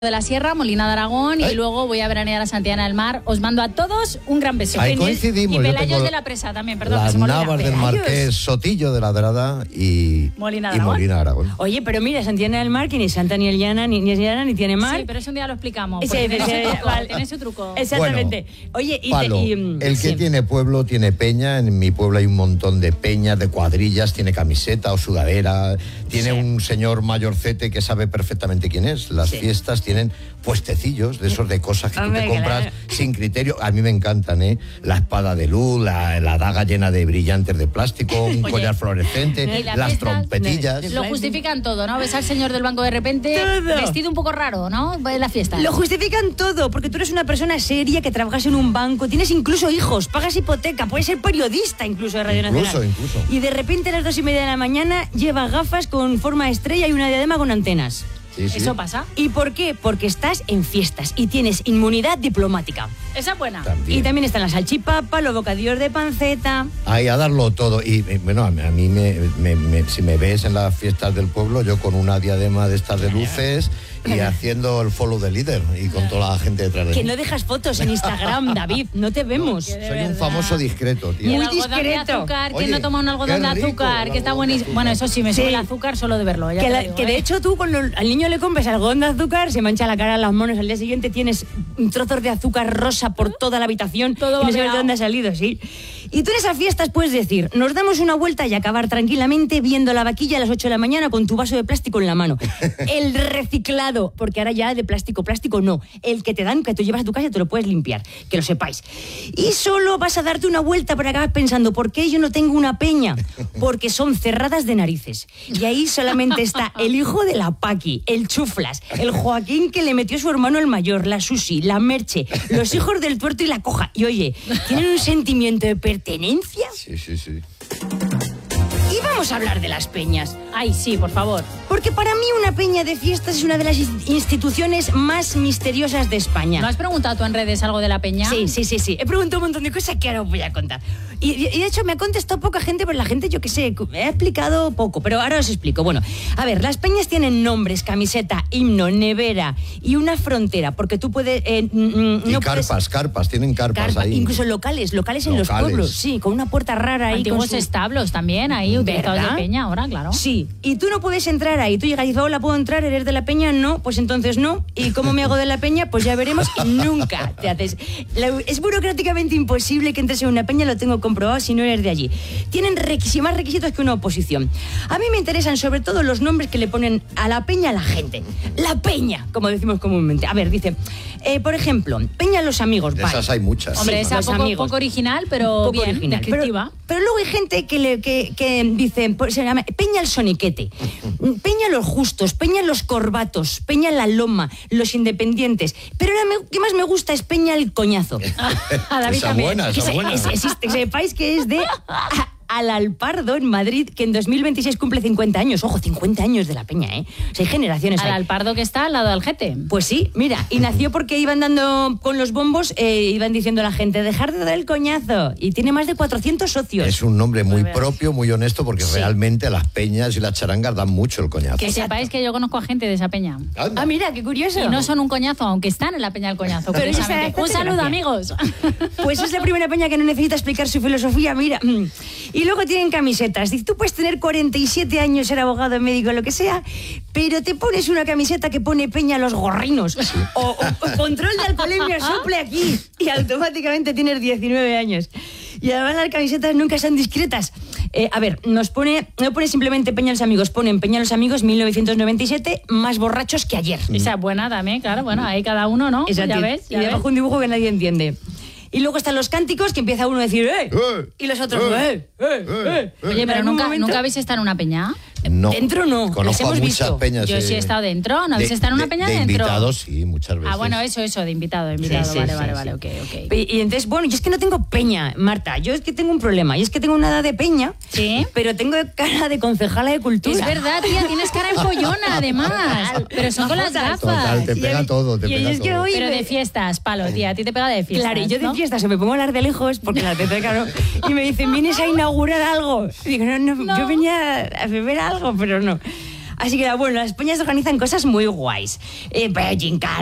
de la Sierra, Molina de Aragón, y luego voy a veranear a Santillana del Mar. Os mando a todos un gran beso. Ahí coincidimos. Y Pelayos de la Presa también, perdón. Las Navas del Marqués, Sotillo de la Drada y Molina de Aragón. Oye, pero mira, Santillana del Mar, que ni Santa ni Llana, ni es llana, ni tiene mar. Sí, pero eso un día lo explicamos. Sí, Tiene su truco. Exactamente. Bueno, oye, Palo, el que tiene pueblo tiene peña. En mi pueblo hay un montón de peñas, de cuadrillas, tiene camiseta o sudadera. Tiene un señor mayorcete que sabe perfectamente quién es. Las fiestas tienen puestecillos de esos de cosas que tú te compras sin criterio. A mí me encantan, ¿eh? La espada de luz, la daga llena de brillantes de plástico, un collar fluorescente, las trompetillas. Lo justifican todo, ¿no? Ves al señor del banco de repente vestido un poco raro, ¿no? En la fiesta. Lo justifican todo, porque tú eres una persona seria que trabajas en un banco, tienes incluso hijos, pagas hipoteca, puedes ser periodista incluso de Radio Nacional. Incluso. Y de repente a las 2:30 de la mañana lleva gafas con forma de estrella y una diadema con antenas. Sí. Eso pasa. ¿Y por qué? Porque estás en fiestas y tienes inmunidad diplomática. Esa es buena. Y también están las salchipapa, los bocadillos de panceta. Ahí a darlo todo. Y bueno, a mí si me ves en las fiestas del pueblo, yo con una diadema de estas de luces y haciendo el follow the leader y con toda la gente detrás de mí. Que no dejas fotos en Instagram, David, no te vemos. Soy un famoso discreto, tío. Muy discreto. De azúcar, Oye, que no toma un algodón de azúcar, que está buenísimo. Bueno, eso sí, me sube el azúcar solo de verlo. Que de hecho tú cuando al niño le compras algodón de azúcar, se mancha la cara, las manos, al día siguiente tienes trozos de azúcar rosa por toda la habitación. Todo y no sabes de dónde ha salido, sí. Y tú en esas fiestas puedes decir, nos damos una vuelta y acabar tranquilamente viendo la vaquilla a las 8 de la mañana con tu vaso de plástico en la mano. El reciclado, porque ahora ya de plástico no. El que te dan, que tú llevas a tu casa y te lo puedes limpiar, que lo sepáis. Y solo vas a darte una vuelta para acabar pensando, ¿por qué yo no tengo una peña? Porque son cerradas de narices. Y ahí solamente está el hijo de la Paqui, el Chuflas, el Joaquín que le metió su hermano el mayor, la Susi, la Merche, los hijos del Tuerto y la Coja. Y oye, ¿tienen un sentimiento de pertenencia? Sí. Y vamos a hablar de las peñas. Ay, sí, por favor. Porque para mí una peña de fiestas es una de las instituciones más misteriosas de España. ¿No has preguntado tú en redes algo de la peña? Sí. He preguntado un montón de cosas que ahora os voy a contar. Y de hecho me ha contestado poca gente, pero la gente, yo qué sé, he explicado poco, pero ahora os explico. Bueno, a ver, las peñas tienen nombres, camiseta, himno, nevera y una frontera, porque tú puedes... carpas, tienen carpas ahí. Incluso locales en los pueblos, sí, con una puerta rara ahí. Antiguos establos también ahí, utilizados de peña ahora, claro. Sí, y tú no puedes entrar ahí. Tú llegas y dices, hola, ¿puedo entrar? ¿Eres de la peña? No, pues entonces no. ¿Y cómo me hago de la peña? Pues ya veremos. Y nunca te haces. Es burocráticamente imposible que entres en una peña, lo tengo comprobado si no eres de allí. Tienen más requisitos que una oposición. A mí me interesan sobre todo los nombres que le ponen a la peña a la gente. La peña, como decimos comúnmente. A ver, dice, por ejemplo, Peña Los Amigos. De esas hay muchas. Hombre, esa poco original, pero poco bien, original, descriptiva. Pero luego hay gente que dice, se llama Peña el Soniquete, Peña los Justos, Peña los Corbatos, Peña la Loma, los Independientes. Pero la que más me gusta es Peña el Coñazo. A David también. Esa buena. Sepáis que es de Alalpardo, en Madrid, que en 2026 cumple 50 años. Ojo, 50 años de la peña, ¿eh? O sea, hay generaciones ahí. Alalpardo, que está al lado del Gete. Pues sí, mira, y nació porque iban dando con los bombos, iban diciendo a la gente, dejar de dar el coñazo. Y tiene más de 400 socios. Es un nombre muy propio, muy honesto, porque realmente las peñas y las charangas dan mucho el coñazo. Que sepáis que yo conozco a gente de esa peña. Ah, mira, qué curioso. Y no son un coñazo, aunque están en la peña del coñazo. Pero un saludo, amigos. Pues es la primera peña que no necesita explicar su filosofía, mira. Y luego tienen camisetas. Dice, tú puedes tener 47 años, ser abogado, médico, lo que sea, pero te pones una camiseta que pone Peña Los Gorrinos o control de alcoholemia, sople aquí, y automáticamente tienes 19 años. Y además las camisetas nunca son discretas. A ver, no pone simplemente Peña Los Amigos, ponen Peña Los Amigos 1997, más borrachos que ayer. Esa es buena también, claro, bueno, ahí cada uno, ¿no? Exacto. Ya ves. Y debajo un dibujo que nadie entiende. Y luego están los cánticos, que empieza uno a decir y los otros Oye, pero nunca habéis estado en una peña. No. Dentro no. Conozco hemos muchas visto. peñas. Yo sí he estado dentro. ¿No habéis estado en una peña dentro? De invitados, sí, muchas veces. Ah, bueno, eso, de invitado. Sí, Vale, ok. Y entonces, bueno, yo es que no tengo peña, Marta. Yo es que tengo un problema. Y es que tengo una edad de peña, ¿sí? Pero tengo cara de concejala de cultura. Es verdad, tía, tienes cara de follona, además. Pero son con las gafas. Total, te pega todo, Pero de fiestas, palo, tía, a ti te pega de fiestas. Claro, y yo de fiestas, o me pongo a hablar de lejos, porque la teta, claro, y me dicen, ¿vienes a inaugurar algo? Y digo, no, yo venía a beber algo, pero no. Así que, bueno, las peñas organizan cosas muy guays. Gincana,